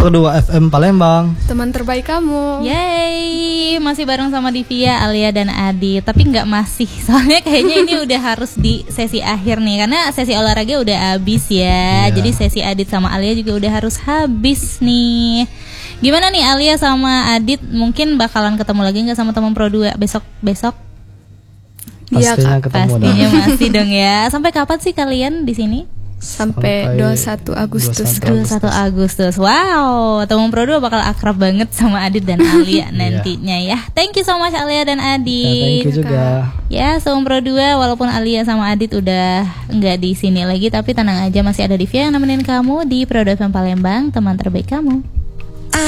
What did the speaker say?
Pro 2 FM Palembang, teman terbaik kamu. Yeay, masih bareng sama Divya, Alia dan Adit. Tapi nggak masih, soalnya kayaknya ini udah harus di sesi akhir nih, karena sesi olahraga udah habis ya. Jadi sesi Adit sama Alia juga udah harus habis nih. Gimana nih Alia sama Adit, mungkin bakalan ketemu lagi nggak sama teman Pro 2 besok? Pastinya ketemu dong. Pastinya masih dong ya. Sampai kapan sih kalian di sini? Sampai 21 Agustus. 21 Agustus. Wow, teman Pro 2 bakal akrab banget sama Adit dan Alia nantinya ya. Thank you so much Alia dan Adit. Thank you juga. Ya, Teman Pro 2 walaupun Alia sama Adit udah nggak di sini lagi, tapi tenang aja, masih ada Divya yang nemenin kamu di Pro 2 FM Palembang, teman terbaik kamu.